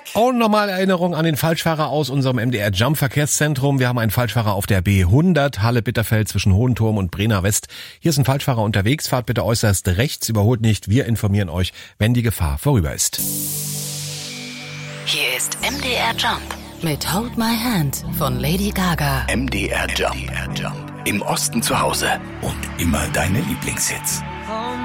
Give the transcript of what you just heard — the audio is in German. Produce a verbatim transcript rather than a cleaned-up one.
Und nochmal Erinnerung an den Falschfahrer aus unserem M D R Jump Verkehrszentrum. Wir haben einen Falschfahrer auf der B hundert, Halle-Bitterfeld zwischen Hohenturm und Brenner West. Hier ist ein Falschfahrer unterwegs. Fahrt bitte äußerst rechts, überholt nicht. Wir informieren euch, wenn die Gefahr vorüber ist. Hier ist M D R Jump mit Hold My Hand von Lady Gaga. M D R Jump. Im Osten zu Hause und immer deine Lieblingshits.